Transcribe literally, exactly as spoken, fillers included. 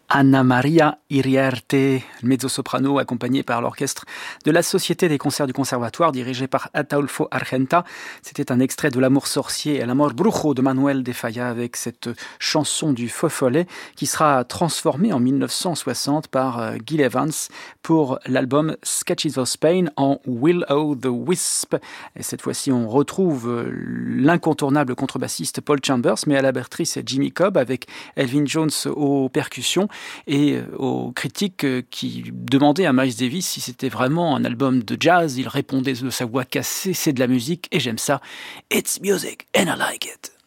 Anna Maria Iriarte, mezzo-soprano accompagné par l'orchestre de la Société des concerts du Conservatoire dirigé par Ataulfo Argenta. C'était un extrait de L'Amour sorcier et L'Amor brujo de Manuel de Falla avec cette chanson du faux follet qui sera transformée en dix-neuf cent soixante par Gil Evans pour l'album Sketches of Spain en Will-O-the-Wisp. Et cette fois-ci, on retrouve l'incontournable contrebassiste Paul Chambers, mais à la batterie, c'est Jimmy Cobb avec Elvin Jones aux percussions. Et aux critiques qui demandaient à Miles Davis si c'était vraiment un album de jazz, il répondait de sa voix cassée, c'est de la musique et j'aime ça. It's music and I like it.